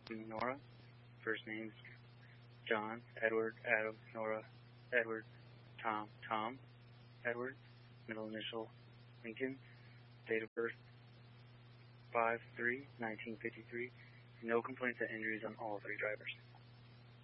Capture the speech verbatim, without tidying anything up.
Nora. First names John, Edward, Adam, Nora, Edward, Tom, Tom, Edward. Middle initial Lincoln. Date of birth five three nineteen fifty-three. No complaints or injuries on all three drivers.